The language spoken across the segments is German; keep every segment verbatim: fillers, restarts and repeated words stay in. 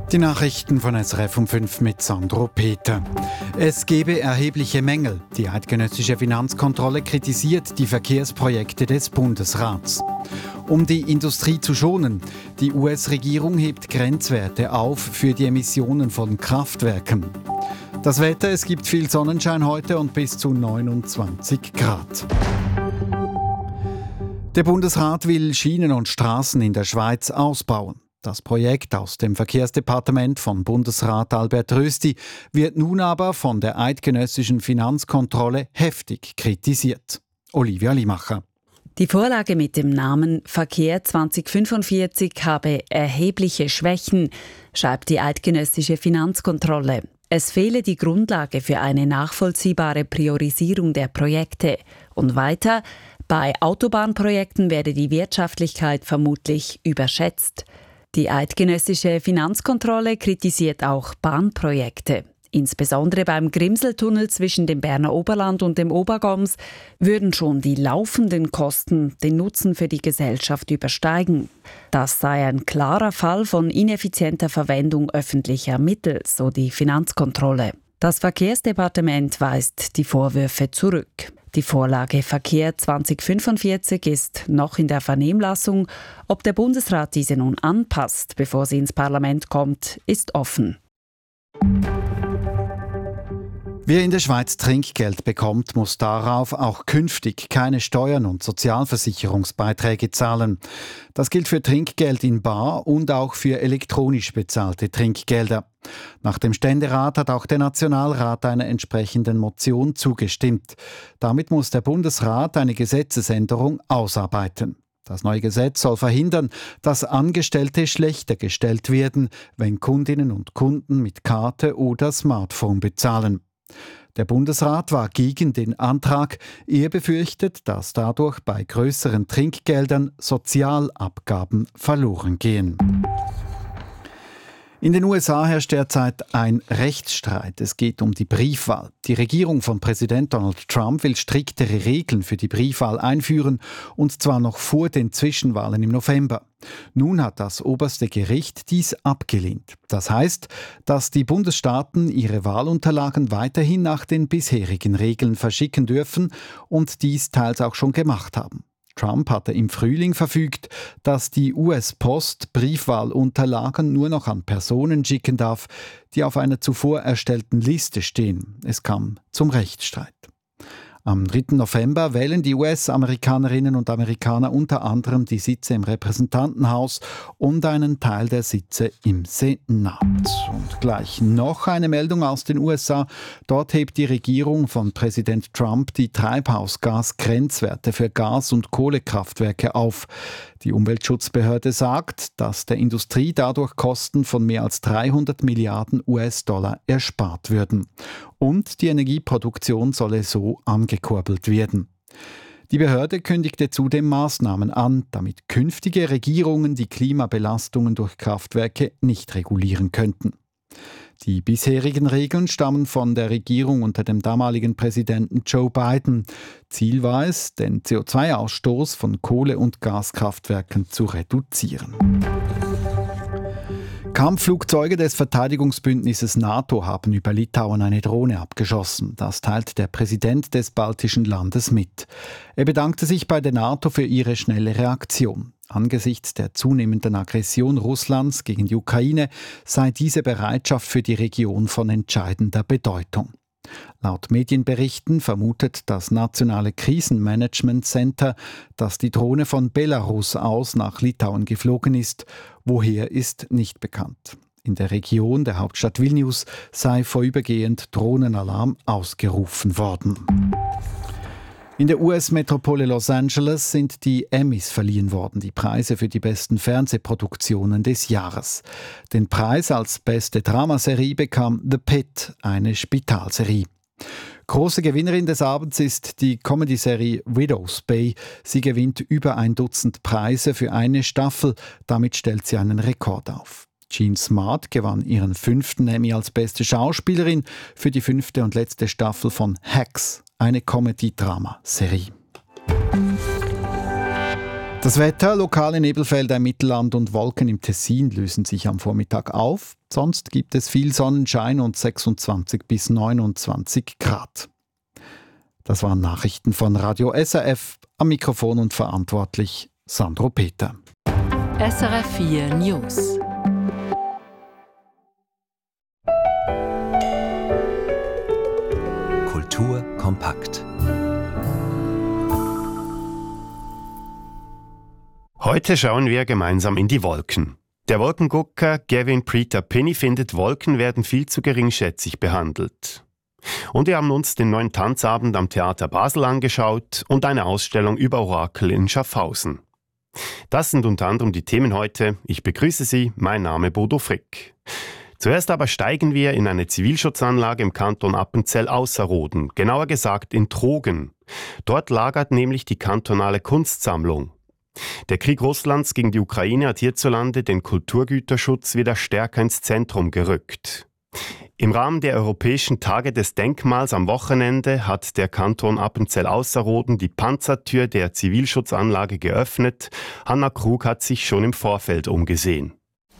Die Nachrichten von S R F um fünf mit Sandro Peter. Es gebe erhebliche Mängel. Die eidgenössische Finanzkontrolle kritisiert die Verkehrsprojekte des Bundesrats. Um die Industrie zu schonen, die U S-Regierung hebt Grenzwerte auf für die Emissionen von Kraftwerken. Das Wetter, es gibt viel Sonnenschein heute und bis zu neunundzwanzig Grad. Der Bundesrat will Schienen und Straßen in der Schweiz ausbauen. Das Projekt aus dem Verkehrsdepartement von Bundesrat Albert Rösti wird nun aber von der eidgenössischen Finanzkontrolle heftig kritisiert. Olivia Limacher. Die Vorlage mit dem Namen Verkehr zwanzig fünfundvierzig habe erhebliche Schwächen, schreibt die eidgenössische Finanzkontrolle. Es fehle die Grundlage für eine nachvollziehbare Priorisierung der Projekte. Und weiter, bei Autobahnprojekten werde die Wirtschaftlichkeit vermutlich überschätzt. Die eidgenössische Finanzkontrolle kritisiert auch Bahnprojekte. Insbesondere beim Grimseltunnel zwischen dem Berner Oberland und dem Obergoms würden schon die laufenden Kosten den Nutzen für die Gesellschaft übersteigen. Das sei ein klarer Fall von ineffizienter Verwendung öffentlicher Mittel, so die Finanzkontrolle. Das Verkehrsdepartement weist die Vorwürfe zurück. Die Vorlage Verkehr zwanzig fünfundvierzig ist noch in der Vernehmlassung. Ob der Bundesrat diese nun anpasst, bevor sie ins Parlament kommt, ist offen. Wer in der Schweiz Trinkgeld bekommt, muss darauf auch künftig keine Steuern und Sozialversicherungsbeiträge zahlen. Das gilt für Trinkgeld in bar und auch für elektronisch bezahlte Trinkgelder. Nach dem Ständerat hat auch der Nationalrat einer entsprechenden Motion zugestimmt. Damit muss der Bundesrat eine Gesetzesänderung ausarbeiten. Das neue Gesetz soll verhindern, dass Angestellte schlechter gestellt werden, wenn Kundinnen und Kunden mit Karte oder Smartphone bezahlen. Der Bundesrat war gegen den Antrag. Er befürchtet, dass dadurch bei größeren Trinkgeldern Sozialabgaben verloren gehen. In den U S A herrscht derzeit ein Rechtsstreit. Es geht um die Briefwahl. Die Regierung von Präsident Donald Trump will striktere Regeln für die Briefwahl einführen, und zwar noch vor den Zwischenwahlen im November. Nun hat das oberste Gericht dies abgelehnt. Das heißt, dass die Bundesstaaten ihre Wahlunterlagen weiterhin nach den bisherigen Regeln verschicken dürfen und dies teils auch schon gemacht haben. Trump hatte im Frühling verfügt, dass die U S-Post Briefwahlunterlagen nur noch an Personen schicken darf, die auf einer zuvor erstellten Liste stehen. Es kam zum Rechtsstreit. Am dritten November wählen die U S-Amerikanerinnen und Amerikaner unter anderem die Sitze im Repräsentantenhaus und einen Teil der Sitze im Senat. Und gleich noch eine Meldung aus den U S A. Dort hebt die Regierung von Präsident Trump die Treibhausgasgrenzwerte für Gas- und Kohlekraftwerke auf. Die Umweltschutzbehörde sagt, dass der Industrie dadurch Kosten von mehr als dreihundert Milliarden U S-Dollar erspart würden. Und die Energieproduktion solle so angekurbelt werden. Die Behörde kündigte zudem Maßnahmen an, damit künftige Regierungen die Klimabelastungen durch Kraftwerke nicht regulieren könnten. Die bisherigen Regeln stammen von der Regierung unter dem damaligen Präsidenten Joe Biden. Ziel war es, den C O zwei Ausstoß von Kohle- und Gaskraftwerken zu reduzieren. Kampfflugzeuge des Verteidigungsbündnisses NATO haben über Litauen eine Drohne abgeschossen. Das teilt der Präsident des baltischen Landes mit. Er bedankte sich bei der NATO für ihre schnelle Reaktion. Angesichts der zunehmenden Aggression Russlands gegen die Ukraine sei diese Bereitschaft für die Region von entscheidender Bedeutung. Laut Medienberichten vermutet das Nationale Krisenmanagement Center, dass die Drohne von Belarus aus nach Litauen geflogen ist. Woher ist nicht bekannt. In der Region der Hauptstadt Vilnius sei vorübergehend Drohnenalarm ausgerufen worden. In der U S-Metropole Los Angeles sind die Emmys verliehen worden, die Preise für die besten Fernsehproduktionen des Jahres. Den Preis als beste Dramaserie bekam The Pitt, eine Spitalserie. Große Gewinnerin des Abends ist die Comedy-Serie Widow's Bay. Sie gewinnt über ein Dutzend Preise für eine Staffel. Damit stellt sie einen Rekord auf. Jean Smart gewann ihren fünften Emmy als beste Schauspielerin für die fünfte und letzte Staffel von Hacks, eine Comedy-Drama-Serie. Das Wetter, lokale Nebelfelder im Mittelland und Wolken im Tessin lösen sich am Vormittag auf. Sonst gibt es viel Sonnenschein und sechsundzwanzig bis neunundzwanzig Grad. Das waren Nachrichten von Radio S R F. Am Mikrofon und verantwortlich Sandro Peter. S R F vier News. Kultur kompakt. Heute schauen wir gemeinsam in die Wolken. Der Wolkengucker Gavin Preta-Pinney findet, Wolken werden viel zu geringschätzig behandelt. Und wir haben uns den neuen Tanzabend am Theater Basel angeschaut und eine Ausstellung über Orakel in Schaffhausen. Das sind unter anderem die Themen heute. Ich begrüße Sie, mein Name Bodo Frick. Zuerst aber steigen wir in eine Zivilschutzanlage im Kanton Appenzell-Ausserrhoden, genauer gesagt in Trogen. Dort lagert nämlich die kantonale Kunstsammlung. Der Krieg Russlands gegen die Ukraine hat hierzulande den Kulturgüterschutz wieder stärker ins Zentrum gerückt. Im Rahmen der Europäischen Tage des Denkmals am Wochenende hat der Kanton Appenzell-Ausserrhoden die Panzertür der Zivilschutzanlage geöffnet. Hanna Krug hat sich schon im Vorfeld umgesehen.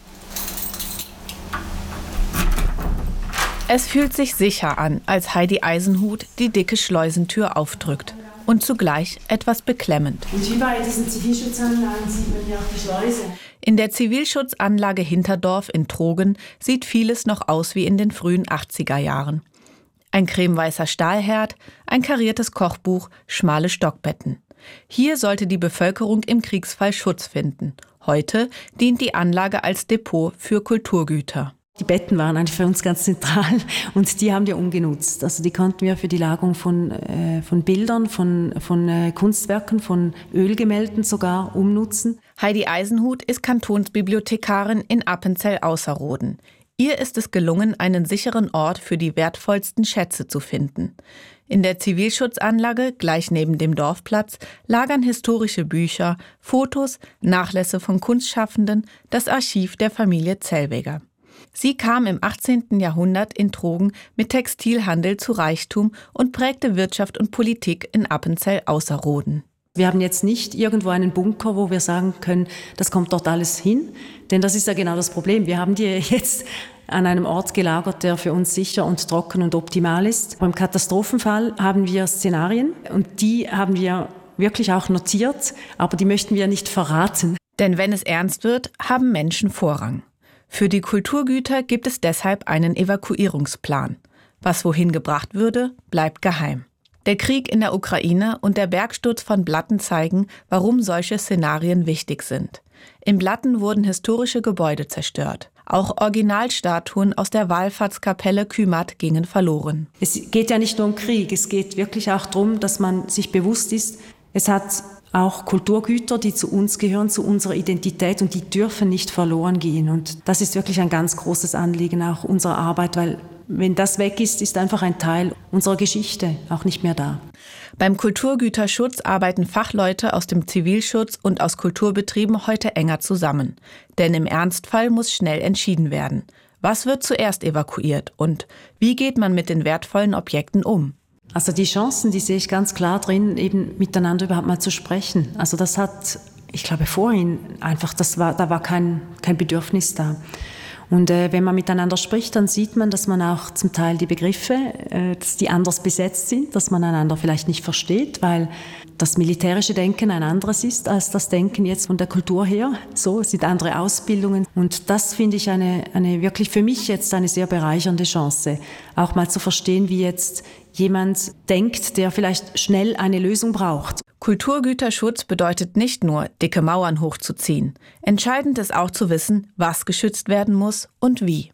Es fühlt sich sicher an, als Heidi Eisenhut die dicke Schleusentür aufdrückt. Und zugleich etwas beklemmend. Und wie bei diesen Zivilschutzanlagen sieht man ja auch die Schleuse. In der Zivilschutzanlage Hinterdorf in Trogen sieht vieles noch aus wie in den frühen achtziger Jahren. Ein cremeweißer Stahlherd, ein kariertes Kochbuch, schmale Stockbetten. Hier sollte die Bevölkerung im Kriegsfall Schutz finden. Heute dient die Anlage als Depot für Kulturgüter. Die Betten waren eigentlich für uns ganz zentral und die haben wir umgenutzt. Also die konnten wir für die Lagerung von, äh, von Bildern, von, von äh, Kunstwerken, von Ölgemälden sogar umnutzen. Heidi Eisenhut ist Kantonsbibliothekarin in Appenzell-Ausserrhoden. Ihr ist es gelungen, einen sicheren Ort für die wertvollsten Schätze zu finden. In der Zivilschutzanlage, gleich neben dem Dorfplatz, lagern historische Bücher, Fotos, Nachlässe von Kunstschaffenden, das Archiv der Familie Zellweger. Sie kam im achtzehnten Jahrhundert in Trogen mit Textilhandel zu Reichtum und prägte Wirtschaft und Politik in Appenzell-Ausserrhoden. Wir haben jetzt nicht irgendwo einen Bunker, wo wir sagen können, das kommt dort alles hin, denn das ist ja genau das Problem. Wir haben die jetzt an einem Ort gelagert, der für uns sicher und trocken und optimal ist. Beim Katastrophenfall haben wir Szenarien und die haben wir wirklich auch notiert, aber die möchten wir nicht verraten. Denn wenn es ernst wird, haben Menschen Vorrang. Für die Kulturgüter gibt es deshalb einen Evakuierungsplan. Was wohin gebracht würde, bleibt geheim. Der Krieg in der Ukraine und der Bergsturz von Blatten zeigen, warum solche Szenarien wichtig sind. In Blatten wurden historische Gebäude zerstört. Auch Originalstatuen aus der Wallfahrtskapelle Kümmert gingen verloren. Es geht ja nicht nur um Krieg, es geht wirklich auch darum, dass man sich bewusst ist, es hat auch Kulturgüter, die zu uns gehören, zu unserer Identität und die dürfen nicht verloren gehen. Und das ist wirklich ein ganz großes Anliegen auch unserer Arbeit, weil wenn das weg ist, ist einfach ein Teil unserer Geschichte auch nicht mehr da. Beim Kulturgüterschutz arbeiten Fachleute aus dem Zivilschutz und aus Kulturbetrieben heute enger zusammen. Denn im Ernstfall muss schnell entschieden werden. Was wird zuerst evakuiert und wie geht man mit den wertvollen Objekten um? Also die Chancen, die sehe ich ganz klar drin, eben miteinander überhaupt mal zu sprechen. Also das hat, ich glaube vorhin einfach, das war, da war kein, kein Bedürfnis da. Und äh, wenn man miteinander spricht, dann sieht man, dass man auch zum Teil die Begriffe, äh, dass die anders besetzt sind, dass man einander vielleicht nicht versteht, weil das militärische Denken ein anderes ist als das Denken jetzt von der Kultur her. So, es sind andere Ausbildungen. Und das finde ich eine, eine wirklich für mich jetzt eine sehr bereichernde Chance, auch mal zu verstehen, wie jetzt jemand denkt, der vielleicht schnell eine Lösung braucht. Kulturgüterschutz bedeutet nicht nur, dicke Mauern hochzuziehen. Entscheidend ist auch zu wissen, was geschützt werden muss und wie.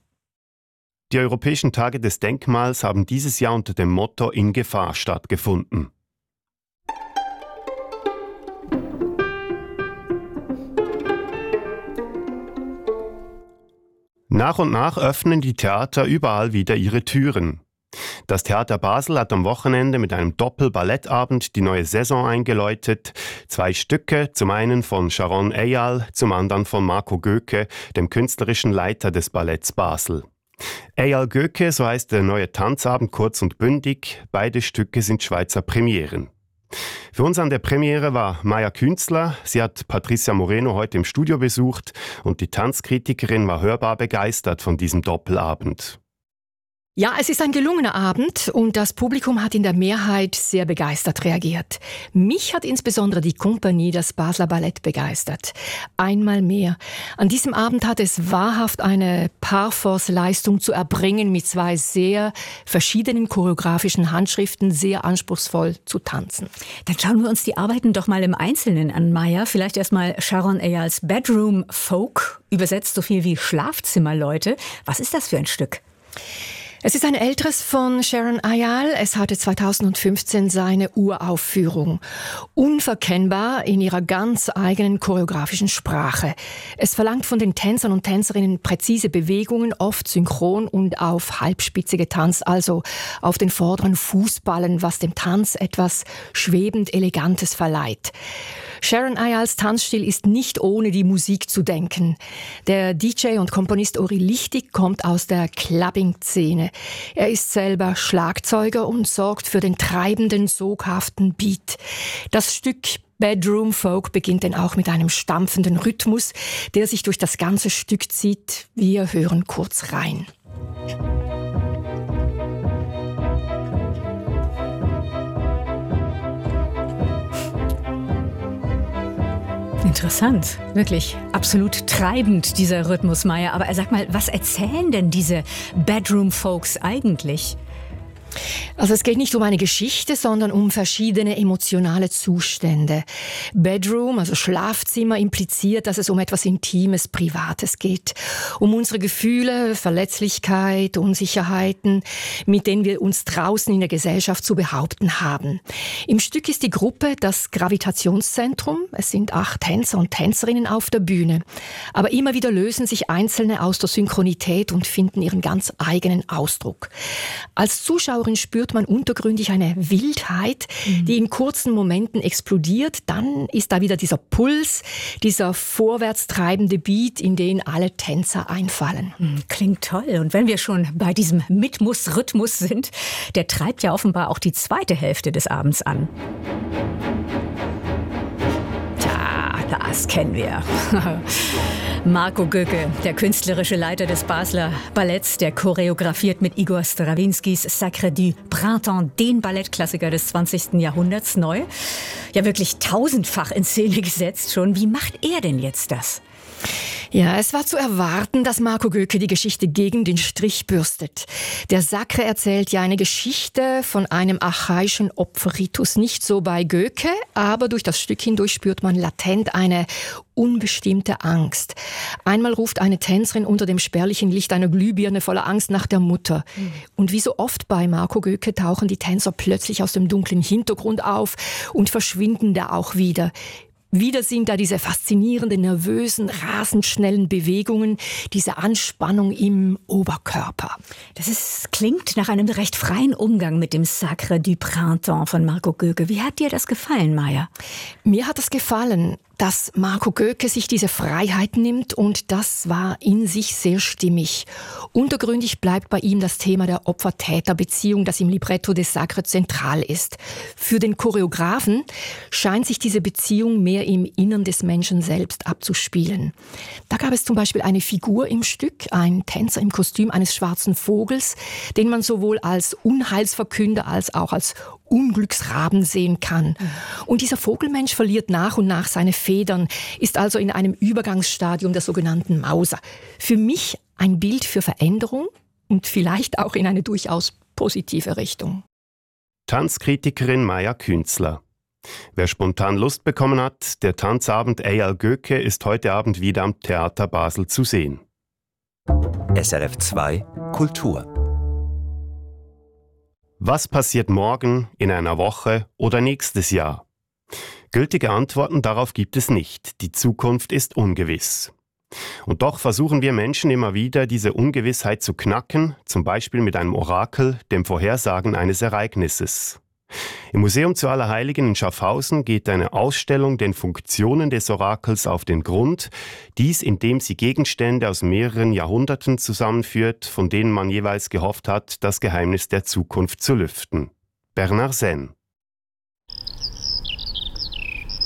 Die Europäischen Tage des Denkmals haben dieses Jahr unter dem Motto In Gefahr stattgefunden. Nach und nach öffnen die Theater überall wieder ihre Türen. Das Theater Basel hat am Wochenende mit einem Doppel-Ballettabend die neue Saison eingeläutet. Zwei Stücke, zum einen von Sharon Eyal, zum anderen von Marco Göke, dem künstlerischen Leiter des Balletts Basel. Eyal Göke, so heißt der neue Tanzabend kurz und bündig. Beide Stücke sind Schweizer Premieren. Für uns an der Premiere war Maja Künzler. Sie hat Patricia Moreno heute im Studio besucht und die Tanzkritikerin war hörbar begeistert von diesem Doppelabend. Ja, es ist ein gelungener Abend und das Publikum hat in der Mehrheit sehr begeistert reagiert. Mich hat insbesondere die Kompanie, das Basler Ballett, begeistert. Einmal mehr. An diesem Abend hat es wahrhaft eine Parforce-Leistung zu erbringen, mit zwei sehr verschiedenen choreografischen Handschriften sehr anspruchsvoll zu tanzen. Dann schauen wir uns die Arbeiten doch mal im Einzelnen an, Maja. Vielleicht erstmal Sharon Eyals Bedroom Folk, übersetzt so viel wie Schlafzimmerleute. Was ist das für ein Stück? Es ist ein älteres von Sharon Eyal. Es hatte zweitausendfünfzehn seine Uraufführung. Unverkennbar in ihrer ganz eigenen choreografischen Sprache. Es verlangt von den Tänzern und Tänzerinnen präzise Bewegungen, oft synchron und auf Halbspitze getanzt, also auf den vorderen Fußballen, was dem Tanz etwas schwebend Elegantes verleiht. Sharon Eyals Tanzstil ist nicht ohne die Musik zu denken. Der D J und Komponist Uri Lichtig kommt aus der Clubbing-Szene. Er ist selber Schlagzeuger und sorgt für den treibenden, soghaften Beat. Das Stück Bedroom Folk beginnt dann auch mit einem stampfenden Rhythmus, der sich durch das ganze Stück zieht. Wir hören kurz rein. Interessant, wirklich absolut treibend, dieser Rhythmus, Maja. Aber sag mal, was erzählen denn diese Bedroom Folks eigentlich? Also es geht nicht um eine Geschichte, sondern um verschiedene emotionale Zustände. Bedroom, also Schlafzimmer, impliziert, dass es um etwas Intimes, Privates geht. Um unsere Gefühle, Verletzlichkeit, Unsicherheiten, mit denen wir uns draußen in der Gesellschaft zu behaupten haben. Im Stück ist die Gruppe das Gravitationszentrum. Es sind acht Tänzer und Tänzerinnen auf der Bühne. Aber immer wieder lösen sich Einzelne aus der Synchronität und finden ihren ganz eigenen Ausdruck. Als Zuschauerin spürt man untergründig eine Wildheit, mhm. die in kurzen Momenten explodiert. Dann ist da wieder dieser Puls, dieser vorwärts treibende Beat, in den alle Tänzer einfallen. Klingt toll. Und wenn wir schon bei diesem Rhythmus-Rhythmus sind, der treibt ja offenbar auch die zweite Hälfte des Abends an. Tja, das kennen wir. Marco Göke, der künstlerische Leiter des Basler Balletts, der choreografiert mit Igor Strawinskys Sacre du Printemps den Ballettklassiker des zwanzigsten Jahrhunderts neu. Ja, wirklich tausendfach in Szene gesetzt schon. Wie macht er denn jetzt das? Ja, es war zu erwarten, dass Marco Göke die Geschichte gegen den Strich bürstet. Der Sacre erzählt ja eine Geschichte von einem archaischen Opferritus. Nicht so bei Göke, aber durch das Stück hindurch spürt man latent eine unbestimmte Angst. Einmal ruft eine Tänzerin unter dem spärlichen Licht einer Glühbirne voller Angst nach der Mutter. Mhm. Und wie so oft bei Marco Göke tauchen die Tänzer plötzlich aus dem dunklen Hintergrund auf und verschwinden da auch wieder. Wieder sind da diese faszinierenden, nervösen, rasend schnellen Bewegungen, diese Anspannung im Oberkörper. Das ist, klingt nach einem recht freien Umgang mit dem Sacre du Printemps von Marco Göke. Wie hat dir das gefallen, Maja? Mir hat es gefallen, dass Marco Göke sich diese Freiheit nimmt und das war in sich sehr stimmig. Untergründig bleibt bei ihm das Thema der Opfer-Täter-Beziehung, das im Libretto des Sacre zentral ist. Für den Choreografen scheint sich diese Beziehung mehr im Innern des Menschen selbst abzuspielen. Da gab es zum Beispiel eine Figur im Stück, ein Tänzer im Kostüm eines schwarzen Vogels, den man sowohl als Unheilsverkünder als auch als Unglücksraben sehen kann. Und dieser Vogelmensch verliert nach und nach seine Federn, ist also in einem Übergangsstadium der sogenannten Mauser. Für mich ein Bild für Veränderung und vielleicht auch in eine durchaus positive Richtung. Tanzkritikerin Maja Künzler. Wer spontan Lust bekommen hat, der Tanzabend Eyal Göke ist heute Abend wieder am Theater Basel zu sehen. S R F zwei Kultur. Was passiert morgen, in einer Woche oder nächstes Jahr? Gültige Antworten darauf gibt es nicht. Die Zukunft ist ungewiss. Und doch versuchen wir Menschen immer wieder, diese Ungewissheit zu knacken, zum Beispiel mit einem Orakel, dem Vorhersagen eines Ereignisses. Im Museum zu Allerheiligen in Schaffhausen geht eine Ausstellung den Funktionen des Orakels auf den Grund, dies indem sie Gegenstände aus mehreren Jahrhunderten zusammenführt, von denen man jeweils gehofft hat, das Geheimnis der Zukunft zu lüften. Bernard Senn.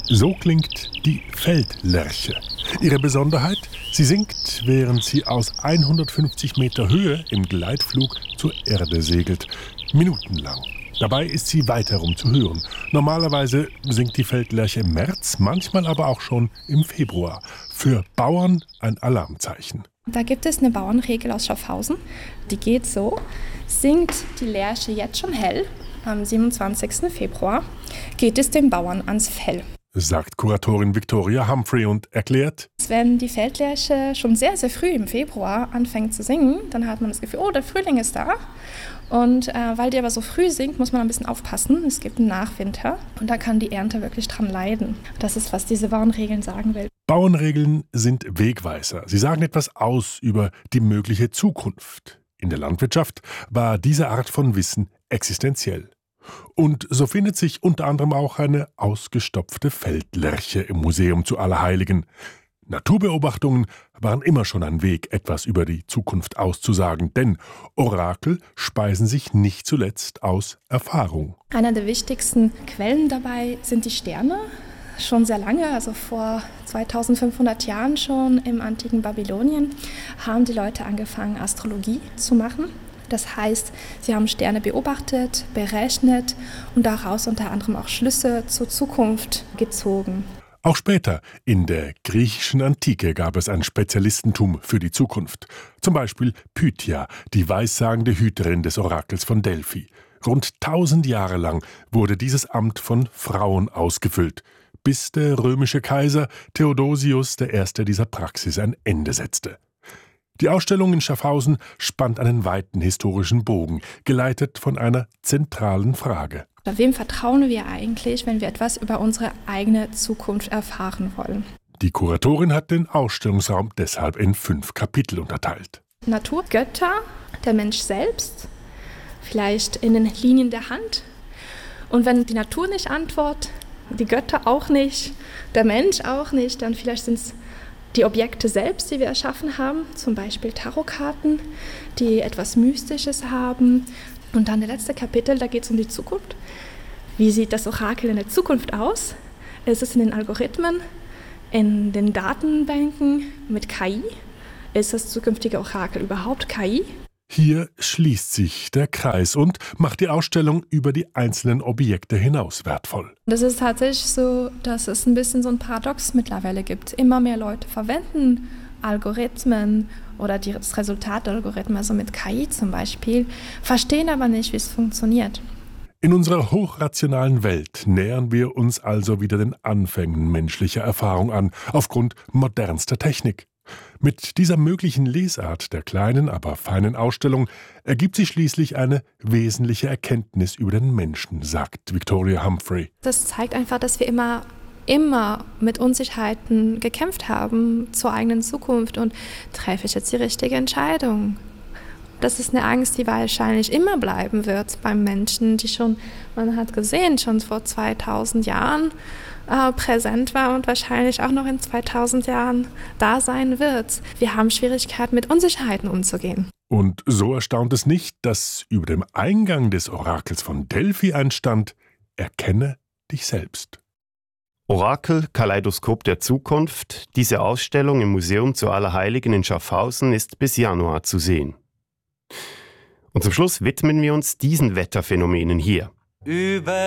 So klingt die Feldlerche. Ihre Besonderheit? Sie singt, während sie aus hundertfünfzig Meter Höhe im Gleitflug zur Erde segelt. Minutenlang. Dabei ist sie weit herum zu hören. Normalerweise singt die Feldlerche im März, manchmal aber auch schon im Februar. Für Bauern ein Alarmzeichen. Da gibt es eine Bauernregel aus Schaffhausen. Die geht so: Singt die Lerche jetzt schon hell, am siebenundzwanzigsten Februar, geht es dem Bauern ans Fell. Sagt Kuratorin Victoria Humphrey und erklärt: Wenn die Feldlerche schon sehr, sehr früh im Februar anfängt zu singen, dann hat man das Gefühl, oh, der Frühling ist da. Und äh, weil die aber so früh singt, muss man ein bisschen aufpassen. Es gibt einen Nachwinter und da kann die Ernte wirklich dran leiden. Das ist, was diese Bauernregeln sagen will. Bauernregeln sind Wegweiser. Sie sagen etwas aus über die mögliche Zukunft. In der Landwirtschaft war diese Art von Wissen existenziell. Und so findet sich unter anderem auch eine ausgestopfte Feldlerche im Museum zu Allerheiligen. Naturbeobachtungen waren immer schon ein Weg, etwas über die Zukunft auszusagen, denn Orakel speisen sich nicht zuletzt aus Erfahrung. Einer der wichtigsten Quellen dabei sind die Sterne. Schon sehr lange, also vor zweitausendfünfhundert Jahren schon im antiken Babylonien, haben die Leute angefangen, Astrologie zu machen. Das heißt, sie haben Sterne beobachtet, berechnet und daraus unter anderem auch Schlüsse zur Zukunft gezogen. Auch später, in der griechischen Antike, gab es ein Spezialistentum für die Zukunft. Zum Beispiel Pythia, die weissagende Hüterin des Orakels von Delphi. Rund tausend Jahre lang wurde dieses Amt von Frauen ausgefüllt, bis der römische Kaiser Theodosius der Erste dieser Praxis ein Ende setzte. Die Ausstellung in Schaffhausen spannt einen weiten historischen Bogen, geleitet von einer zentralen Frage. Wem vertrauen wir eigentlich, wenn wir etwas über unsere eigene Zukunft erfahren wollen? Die Kuratorin hat den Ausstellungsraum deshalb in fünf Kapitel unterteilt. Natur, Götter, der Mensch selbst, vielleicht in den Linien der Hand. Und wenn die Natur nicht antwortet, die Götter auch nicht, der Mensch auch nicht, dann vielleicht sind es die Objekte selbst, die wir erschaffen haben, zum Beispiel Tarotkarten, die etwas Mystisches haben. Und dann der letzte Kapitel, da geht es um die Zukunft. Wie sieht das Orakel in der Zukunft aus? Ist es in den Algorithmen, in den Datenbanken mit K I? Ist das zukünftige Orakel überhaupt K I? Hier schließt sich der Kreis und macht die Ausstellung über die einzelnen Objekte hinaus wertvoll. Das ist tatsächlich so, dass es ein bisschen so ein Paradox mittlerweile gibt. Immer mehr Leute verwenden Algorithmen oder das Resultat der Algorithmen, also mit K I zum Beispiel, verstehen aber nicht, wie es funktioniert. In unserer hochrationalen Welt nähern wir uns also wieder den Anfängen menschlicher Erfahrung an, aufgrund modernster Technik. Mit dieser möglichen Lesart der kleinen, aber feinen Ausstellung ergibt sich schließlich eine wesentliche Erkenntnis über den Menschen, sagt Victoria Humphrey. Das zeigt einfach, dass wir immer, immer mit Unsicherheiten gekämpft haben zur eigenen Zukunft und treffe ich jetzt die richtige Entscheidung. Das ist eine Angst, die wahrscheinlich immer bleiben wird beim Menschen, die schon, man hat gesehen, schon vor zweitausend Jahren äh, präsent war und wahrscheinlich auch noch in zweitausend Jahren da sein wird. Wir haben Schwierigkeiten, mit Unsicherheiten umzugehen. Und so erstaunt es nicht, dass über dem Eingang des Orakels von Delphi einstand: Erkenne dich selbst. Orakel, Kaleidoskop der Zukunft. Diese Ausstellung im Museum zu Allerheiligen in Schaffhausen ist bis Januar zu sehen. Und zum Schluss widmen wir uns diesen Wetterphänomenen hier. Über